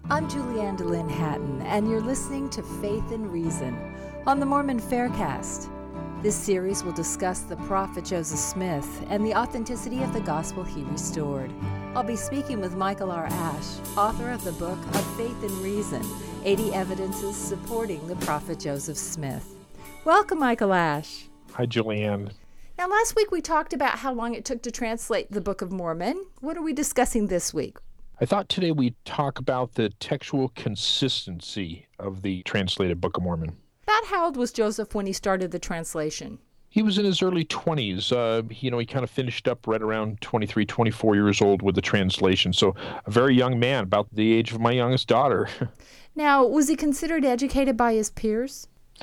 I'm Julianne DeLynn Hatton, and you're listening to Faith and Reason on the Mormon Faircast. This series will discuss the prophet Joseph Smith and the authenticity of the gospel he restored. I'll be speaking with Michael R. Ash, author of the book of Faith and Reason, 80 Evidences Supporting the Prophet Joseph Smith. Welcome, Michael Ash. Hi, Julianne. Now, last week we talked about how long it took to translate the Book of Mormon. What are we discussing this week? I thought today we'd talk about the textual consistency of the translated Book of Mormon. About how old was Joseph when he started the translation? He was in his early 20s. He kind of finished up right around 23, 24 years old with the translation. So a very young man, about the age of my youngest daughter. Now, was he considered educated by his peers?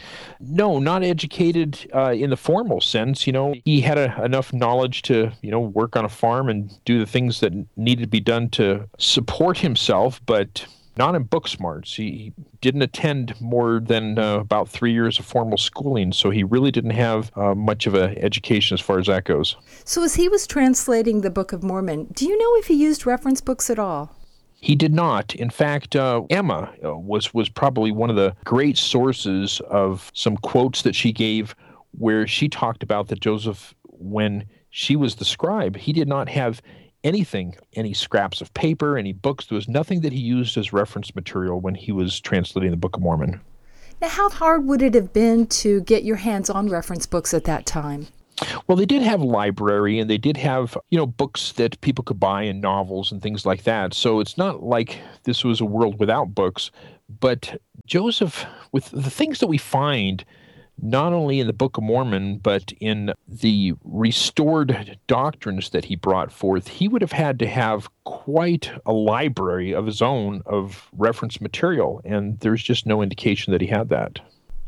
No, not educated in the formal sense. He had enough knowledge to, work on a farm and do the things that needed to be done to support himself, but not in book smarts. He didn't attend more than about 3 years of formal schooling, so he really didn't have much of an education as far as that goes. So as he was translating the Book of Mormon, do you know if he used reference books at all? He did not. In fact, Emma was probably one of the great sources of some quotes that she gave where she talked about that Joseph, when she was the scribe, he did not have anything, any scraps of paper, any books. There was nothing that he used as reference material when he was translating the Book of Mormon. Now, how hard would it have been to get your hands on reference books at that time? Well, they did have a library, and they did have, books that people could buy and novels and things like that. So it's not like this was a world without books. But Joseph, with the things that we find, not only in the Book of Mormon, but in the restored doctrines that he brought forth, he would have had to have quite a library of his own of reference material. And there's just no indication that he had that.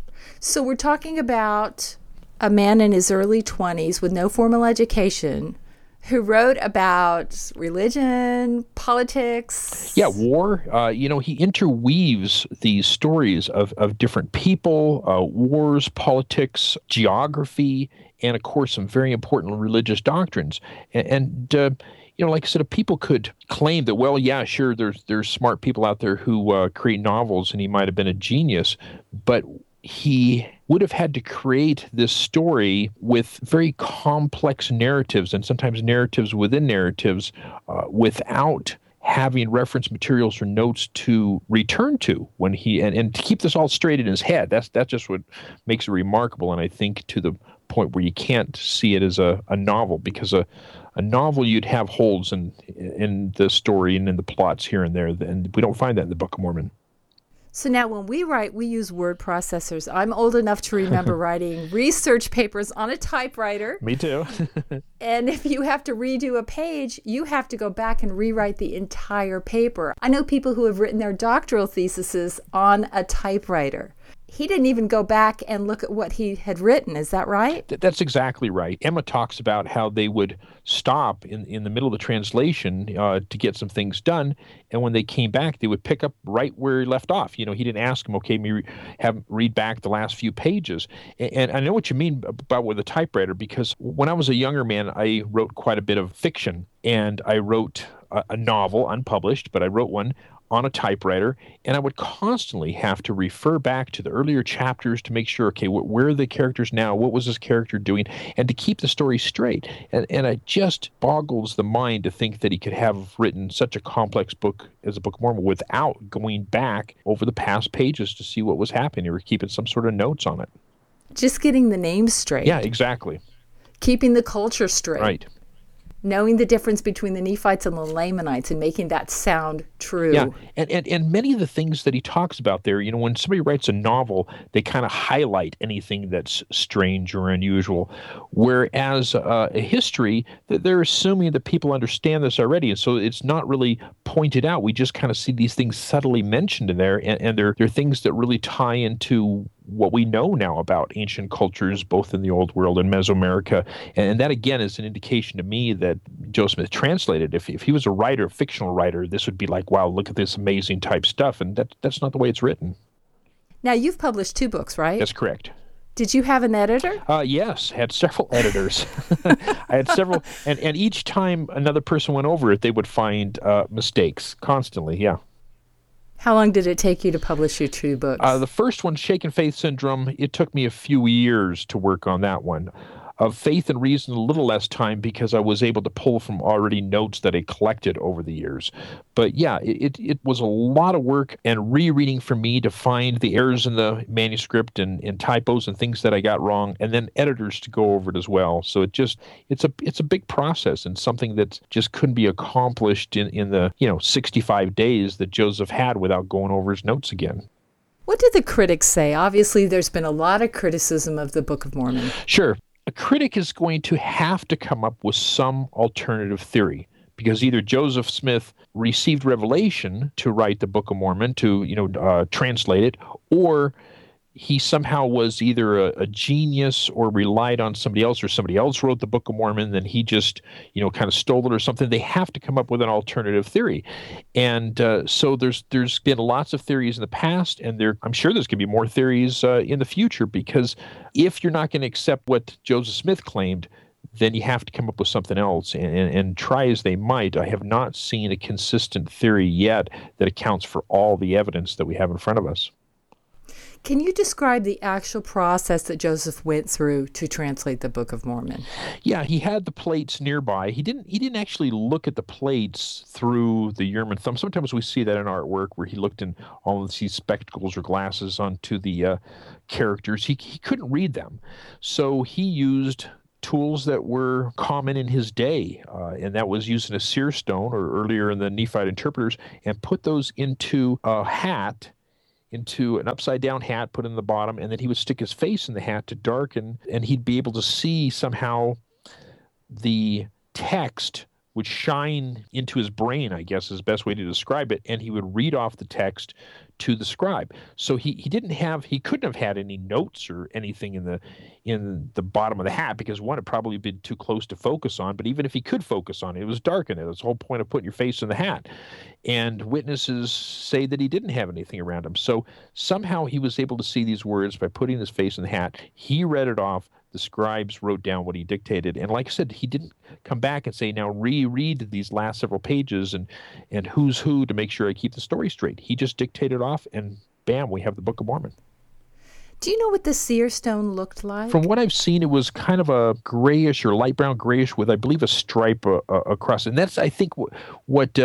So we're talking about a man in his early 20s with no formal education who wrote about religion, politics. Yeah, war. He interweaves these stories of different people, wars, politics, geography, and, of course, some very important religious doctrines. And like I said, people could claim that, well, yeah, sure, there's smart people out there who create novels, and he might have been a genius, but he would have had to create this story with very complex narratives, and sometimes narratives within narratives, without having reference materials or notes to return to when and to keep this all straight in his head. That's just what makes it remarkable, and I think to the point where you can't see it as a novel, because a novel, you'd have holes in the story and in the plots here and there, and we don't find that in the Book of Mormon. So now when we write, we use word processors. I'm old enough to remember writing research papers on a typewriter. Me too. And if you have to redo a page, you have to go back and rewrite the entire paper. I know people who have written their doctoral theses on a typewriter. He didn't even go back and look at what he had written. Is that right? That's exactly right. Emma talks about how they would stop in the middle of the translation to get some things done, and when they came back, they would pick up right where he left off. He didn't ask him, okay, read back the last few pages. And I know what you mean about with a typewriter, because when I was a younger man, I wrote quite a bit of fiction, and I wrote a novel, unpublished, but I wrote one on a typewriter, and I would constantly have to refer back to the earlier chapters to make sure, okay, where are the characters now? What was this character doing? And to keep the story straight. And it just boggles the mind to think that he could have written such a complex book as the Book of Mormon without going back over the past pages to see what was happening or keeping some sort of notes on it. Just getting the names straight. Yeah, exactly. Keeping the culture straight. Right. Knowing the difference between the Nephites and the Lamanites and making that sound true. Yeah, and many of the things that he talks about there, when somebody writes a novel, they kind of highlight anything that's strange or unusual, whereas a history, they're assuming that people understand this already, and so it's not really pointed out. We just kind of see these things subtly mentioned in there, and they're things that really tie into what we know now about ancient cultures, both in the Old World and Mesoamerica. And that, again, is an indication to me that Joseph Smith translated. If he was a writer, a fictional writer, this would be like, wow, look at this amazing type stuff. And that's not the way it's written. Now, you've published 2 books, right? That's correct. Did you have an editor? Yes, had several editors. I had several, and each time another person went over it, they would find mistakes constantly, yeah. How long did it take you to publish your two books? The first one, Shaken Faith Syndrome, it took me a few years to work on that one. Of Faith and Reason, a little less time because I was able to pull from already notes that I collected over the years. But yeah, it was a lot of work and rereading for me to find the errors in the manuscript and typos and things that I got wrong, and then editors to go over it as well. So it's a big process and something that just couldn't be accomplished in the 65 days that Joseph had without going over his notes again. What did the critics say? Obviously, there's been a lot of criticism of the Book of Mormon. Sure. A critic is going to have to come up with some alternative theory because either Joseph Smith received revelation to write the Book of Mormon, to translate it, or he somehow was either a genius or relied on somebody else, or somebody else wrote the Book of Mormon, then he just, kind of stole it or something. They have to come up with an alternative theory. And so there's been lots of theories in the past, and I'm sure there's going to be more theories in the future, because if you're not going to accept what Joseph Smith claimed, then you have to come up with something else. And try as they might, I have not seen a consistent theory yet that accounts for all the evidence that we have in front of us. Can you describe the actual process that Joseph went through to translate the Book of Mormon? Yeah, he had the plates nearby. He didn't actually look at the plates through the Urim and Thumb. Sometimes we see that in artwork where he looked in all of these spectacles or glasses onto the characters. He couldn't read them. So he used tools that were common in his day, and that was using a seer stone, or earlier in the Nephite interpreters, and put those into a hat, into an upside-down hat, put in the bottom, and then he would stick his face in the hat to darken, and he'd be able to see somehow the text would shine into his brain, I guess is the best way to describe it, and he would read off the text to the scribe. So he couldn't have had any notes or anything in the bottom of the hat, because one, it'd probably been too close to focus on, but even if he could focus on it, it was dark in it. That's the whole point of putting your face in the hat. And witnesses say that he didn't have anything around him. So somehow he was able to see these words by putting his face in the hat. He read it off. The scribes wrote down what he dictated. And like I said, he didn't come back and say, now reread these last several pages and who's who to make sure I keep the story straight. He just dictated off, and bam, we have the Book of Mormon. Do you know what the seer stone looked like? From what I've seen, it was kind of a grayish or light brown grayish with, I believe, a stripe across it. And that's, I think, what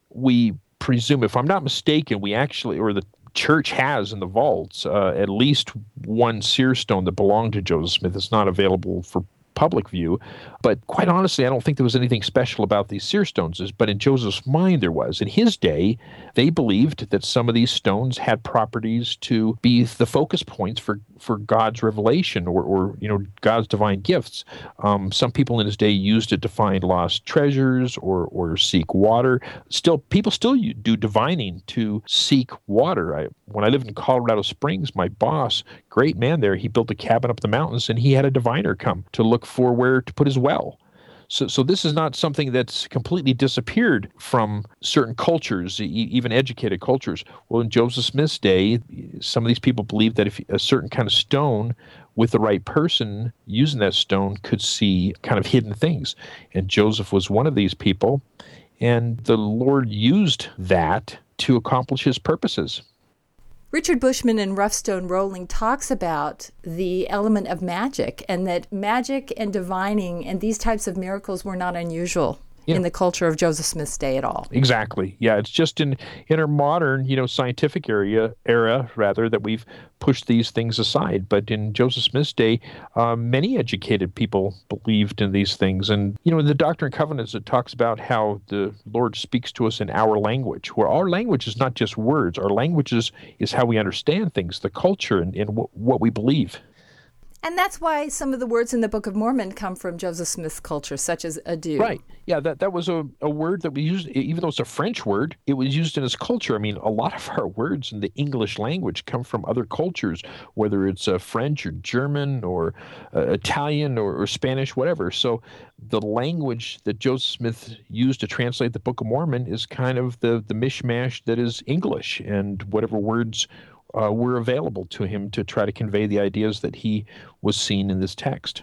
we presume. If I'm not mistaken, we actually, or the church has in the vaults, at least one seer stone that belonged to Joseph Smith. It's not available for public view, but quite honestly, I don't think there was anything special about these seer stones. But in Joseph's mind, there was. In his day, they believed that some of these stones had properties to be the focus points for God's revelation, or God's divine gifts. Some people in his day used it to find lost treasures or seek water. People still do divining to seek water. When I lived in Colorado Springs, my boss, great man there, he built a cabin up the mountains, and he had a diviner come to look for where to put his well. So this is not something that's completely disappeared from certain cultures, even educated cultures. Well, in Joseph Smith's day, some of these people believed that if a certain kind of stone with the right person using that stone could see kind of hidden things. And Joseph was one of these people, and the Lord used that to accomplish his purposes. Richard Bushman in Rough Stone Rolling talks about the element of magic, and that magic and divining and these types of miracles were not unusual in the culture of Joseph Smith's day at all. Exactly. Yeah, it's just in our modern, scientific era that we've pushed these things aside. But in Joseph Smith's day, many educated people believed in these things. And, in the Doctrine and Covenants, it talks about how the Lord speaks to us in our language, where our language is not just words. Our language is how we understand things, the culture, and what we believe. And that's why some of the words in the Book of Mormon come from Joseph Smith's culture, such as adieu. Right. Yeah, that was a word that we used, even though it's a French word, it was used in his culture. I mean, a lot of our words in the English language come from other cultures, whether it's French or German or Italian or Spanish, whatever. So the language that Joseph Smith used to translate the Book of Mormon is kind of the mishmash that is English, and whatever words were available to him to try to convey the ideas that he was seeing in this text.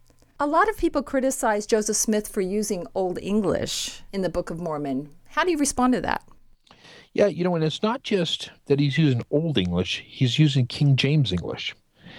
A lot of people criticize Joseph Smith for using Old English in the Book of Mormon. How do you respond to that? Yeah, and it's not just that he's using Old English, he's using King James English.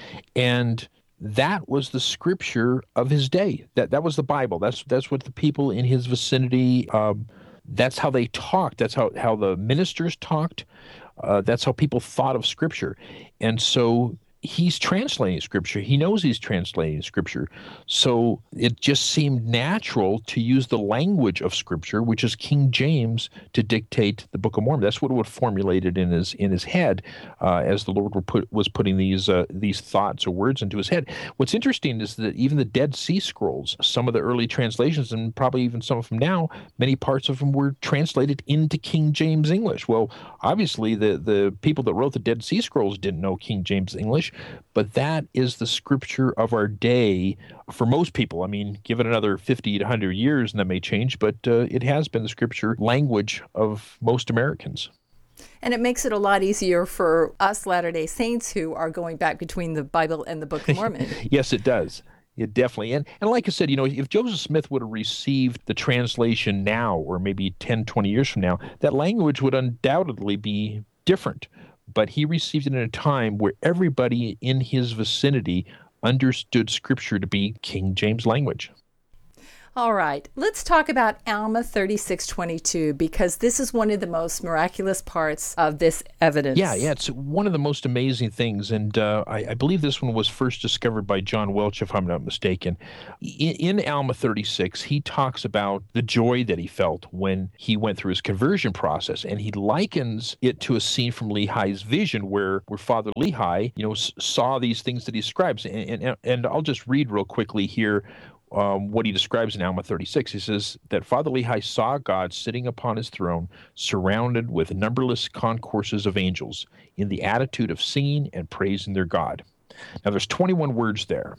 And that was the scripture of his day. That was the Bible. That's what the people in his vicinity, that's how they talked. That's how the ministers talked. That's how people thought of scripture. And so he's translating scripture. He knows he's translating scripture. So it just seemed natural to use the language of scripture, which is King James, to dictate the Book of Mormon. That's what would formulated in his head as the Lord was putting these thoughts or words into his head. What's interesting is that even the Dead Sea Scrolls, some of the early translations, and probably even some of them now, many parts of them were translated into King James English. Well, obviously the people that wrote the Dead Sea Scrolls didn't know King James English, but that is the scripture of our day for most people. I mean, give it another 50 to 100 years and that may change, but it has been the scripture language of most Americans. And it makes it a lot easier for us Latter-day Saints who are going back between the Bible and the Book of Mormon. Yes, it does. It definitely. And like I said, if Joseph Smith would have received the translation now, or maybe 10, 20 years from now, that language would undoubtedly be different. But he received it in a time where everybody in his vicinity understood Scripture to be King James language. All right, let's talk about Alma 3622, because this is one of the most miraculous parts of this evidence. Yeah, it's one of the most amazing things, and I believe this one was first discovered by John Welch, if I'm not mistaken. In Alma 36, he talks about the joy that he felt when he went through his conversion process, and he likens it to a scene from Lehi's vision where Father Lehi, saw these things that he describes, and I'll just read real quickly here what he describes in Alma 36. He says that Father Lehi saw God sitting upon his throne, surrounded with numberless concourses of angels, in the attitude of singing and praising their God. Now, there's 21 words there.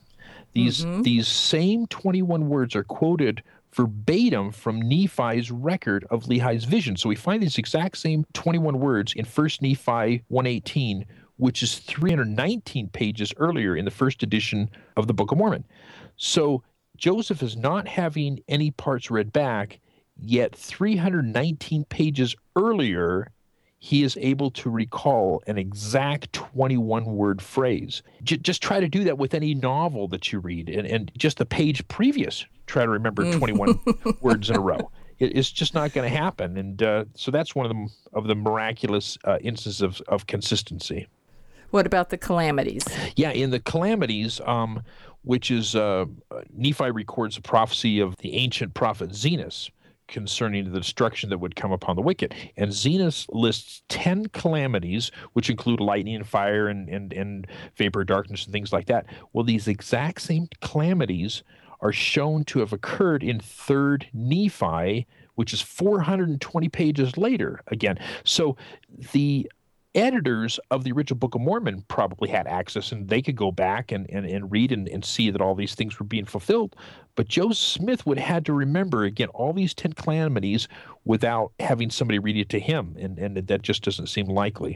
These same 21 words are quoted verbatim from Nephi's record of Lehi's vision. So we find these exact same 21 words in 1 Nephi 1:18, which is 319 pages earlier in the first edition of the Book of Mormon. So Joseph is not having any parts read back, yet 319 pages earlier, he is able to recall an exact 21-word phrase. Just try to do that with any novel that you read, and just the page previous, try to remember 21 words in a row. It's just not going to happen, and so that's one of the miraculous instances of consistency. What about the calamities? Yeah, in the calamities, which is Nephi records a prophecy of the ancient prophet Zenos concerning the destruction that would come upon the wicked. And Zenos lists 10 calamities, which include lightning and fire and vapor, darkness, and things like that. Well, these exact same calamities are shown to have occurred in 3rd Nephi, which is 420 pages later again. So the editors of the original Book of Mormon probably had access, and they could go back and read and see that all these things were being fulfilled. But Joseph Smith would have had to remember, again, all these 10 calamities without having somebody read it to him, and that just doesn't seem likely.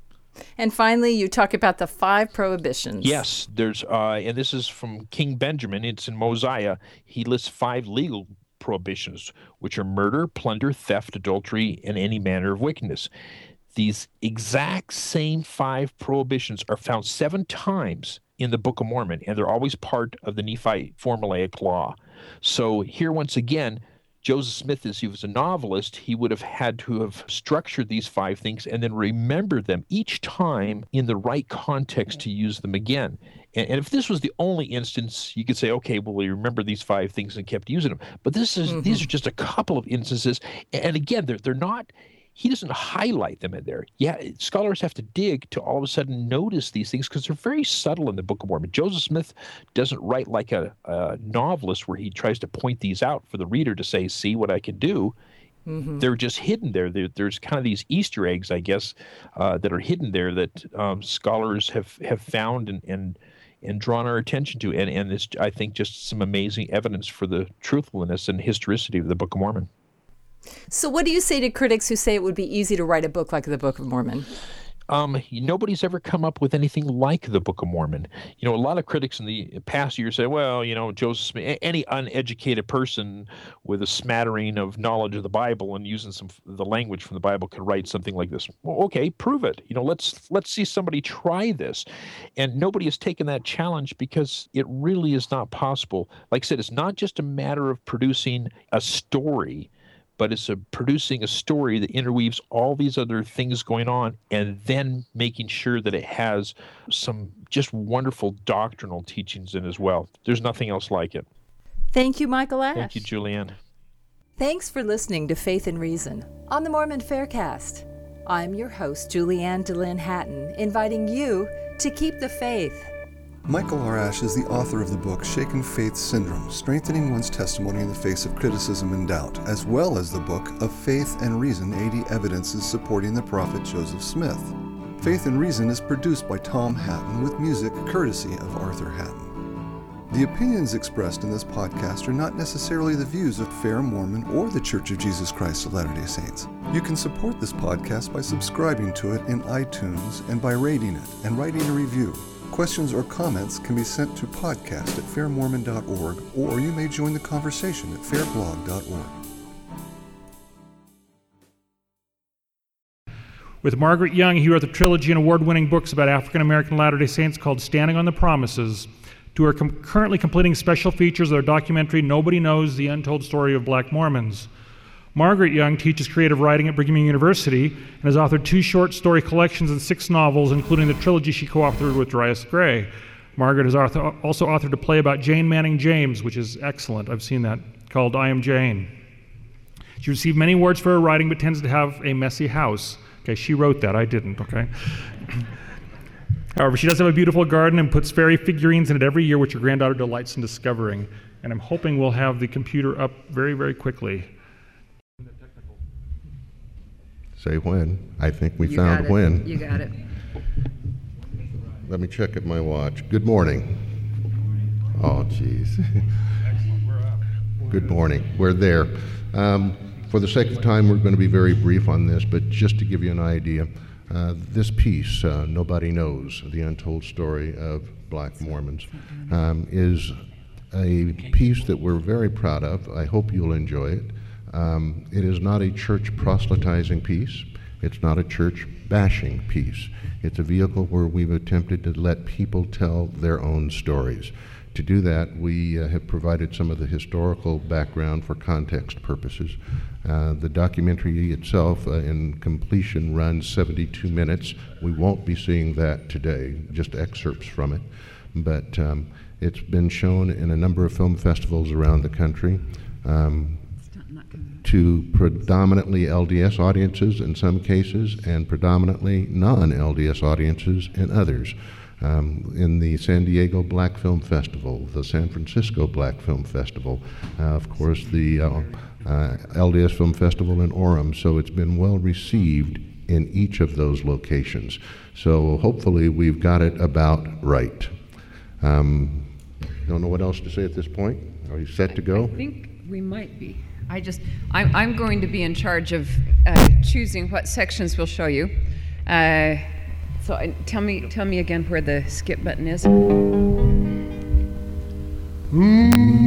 And finally, you talk about the 5 prohibitions. Yes, there's, and this is from King Benjamin. It's in Mosiah. He lists 5 legal prohibitions, which are murder, plunder, theft, adultery, and any manner of wickedness. These exact same 5 prohibitions are found 7 times in the Book of Mormon, and they're always part of the Nephi formulaic law. So here, once again, Joseph Smith, as he was a novelist, he would have had to have structured these 5 things and then remembered them each time in the right context to use them again. And if this was the only instance, you could say, okay, well, we remember these 5 things and kept using them. But these are just a couple of instances. And again, they're not... He doesn't highlight them in there. Yeah, scholars have to dig to all of a sudden notice these things because they're very subtle in the Book of Mormon. Joseph Smith doesn't write like a novelist where he tries to point these out for the reader to say, see what I can do. They're just hidden there. There's kind of these Easter eggs, I guess, that are hidden there that scholars have found and drawn our attention to. And it's, I think, just some amazing evidence for the truthfulness and historicity of the Book of Mormon. So what do you say to critics who say it would be easy to write a book like the Book of Mormon? Nobody's ever come up with anything like the Book of Mormon. A lot of critics in the past year say, well, Joseph Smith, any uneducated person with a smattering of knowledge of the Bible and using the language from the Bible could write something like this. Well, okay, prove it. Let's see somebody try this. And nobody has taken that challenge because it really is not possible. Like I said, it's not just a matter of producing a story, but it's producing a story that interweaves all these other things going on and then making sure that it has some just wonderful doctrinal teachings in as well. There's nothing else like it. Thank you, Michael Ash. Thank you, Julianne. Thanks for listening to Faith and Reason on the Mormon Faircast. I'm your host, Julianne DeLynn Hatton, inviting you to keep the faith. Michael R. Ash is the author of the book Shaken Faith Syndrome, Strengthening One's Testimony in the Face of Criticism and Doubt, as well as the book Of Faith and Reason, 80 Evidences Supporting the Prophet Joseph Smith. Faith and Reason is produced by Tom Hatton with music courtesy of Arthur Hatton. The opinions expressed in this podcast are not necessarily the views of Fair Mormon or the Church of Jesus Christ of Latter-day Saints. You can support this podcast by subscribing to it in iTunes and by rating it and writing a review. Questions or comments can be sent to podcast@fairmormon.org, or you may join the conversation at fairblog.org. With Margaret Young, he wrote the trilogy and award-winning books about African-American Latter-day Saints called Standing on the Promises. Two are currently completing special features of their documentary, Nobody Knows, The Untold Story of Black Mormons. Margaret Young teaches creative writing at Brigham Young University and has authored 2 short story collections and 6 novels, including the trilogy she co-authored with Darius Gray. Margaret has also authored a play about Jane Manning James, which is excellent. I've seen that, called I Am Jane. She received many awards for her writing, but tends to have a messy house. Okay, she wrote that, I didn't, okay? However, she does have a beautiful garden and puts fairy figurines in it every year, which her granddaughter delights in discovering. And I'm hoping we'll have the computer up very, very quickly. Say when. I think we found when. You got it. Let me check at my watch. Good morning. Oh, geez. Excellent. We're up. Good morning. We're there. For the sake of time, we're going to be very brief on this, but just to give you an idea, this piece, Nobody Knows, The Untold Story of Black Mormons, is a piece that we're very proud of. I hope you'll enjoy it. It is not a church proselytizing piece. It's not a church bashing piece. It's a vehicle where we've attempted to let people tell their own stories. To do that, we have provided some of the historical background for context purposes. The documentary itself, in completion, runs 72 minutes. We won't be seeing that today, just excerpts from it. But it's been shown in a number of film festivals around the country. To predominantly LDS audiences in some cases, and predominantly non-LDS audiences in others. In the San Diego Black Film Festival, the San Francisco Black Film Festival, of course the LDS Film Festival in Orem. So it's been well received in each of those locations. So hopefully we've got it about right. Don't know what else to say at this point. Are you set to go? I think we might be. I'm going to be in charge of choosing what sections we'll show you. So tell me again where the skip button is.